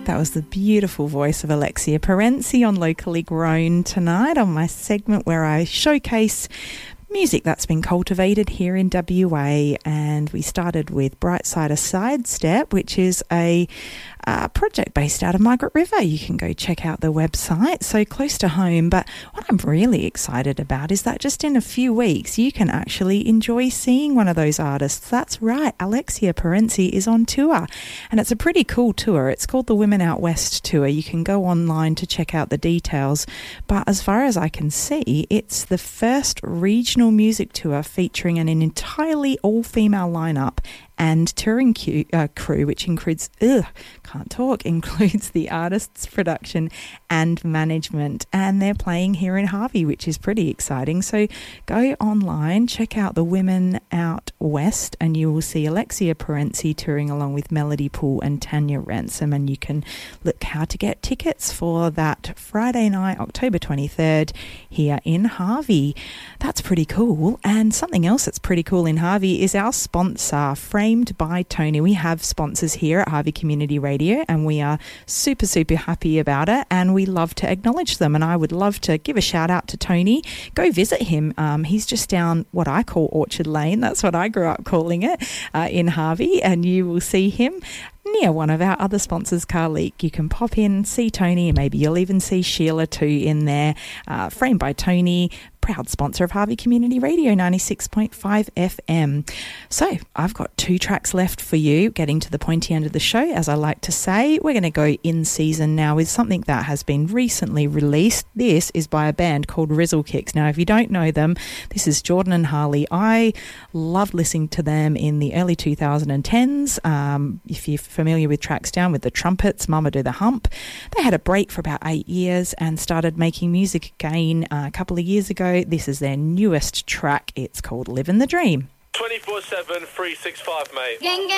That was the beautiful voice of Alexia Parenzi on Locally Grown tonight on my segment where I showcase music that's been cultivated here in WA. And we started with Brightside of Sidestep, which is a project based out of Margaret River. You can go check out the website, so close to home. But what I'm really excited about is that just in a few weeks you can actually enjoy seeing one of those artists. That's right, Alexia Parenzi is on tour, and it's a pretty cool tour. It's called the Women Out West Tour. You can go online to check out the details, but as far as I can see, it's the first regional music tour featuring an entirely all-female lineup and touring crew, which includes includes the artist's production and management, and they're playing here in Harvey, which is pretty exciting. So go online, check out the Women Out West, and you will see Alexia Parenzi touring along with Melody Poole and Tanya Ransom, and you can look how to get tickets for that Friday night, October 23rd, here in Harvey. That's pretty cool. And something else that's pretty cool in Harvey is our sponsor, Framed by Tony. We have sponsors here at Harvey Community Radio, and we are super, super happy about it, and we love to acknowledge them. And I would love to give a shout out to Tony. Go visit him. He's just down what I call Orchard Lane. That's what I grew up calling it in Harvey, and you will see him near one of our other sponsors, Carleek. You can pop in, see Tony, and maybe you'll even see Sheila too in there. Framed by Tony, proud sponsor of Harvey Community Radio 96.5 FM. So I've got 2 tracks left for you, getting to the pointy end of the show, as I like to say. We're going to go in season now with something that has been recently released. This is by a band called Rizzle Kicks. Now, if you don't know them, this is Jordan and Harley. I loved listening to them in the early 2010s. If you're familiar with tracks down with the Trumpets, Mama Do the Hump. They had a break for about 8 years and started making music again a couple of years ago. This is their newest track. It's called Livin' the Dream. 24/7, 365, mate. Gang, gang.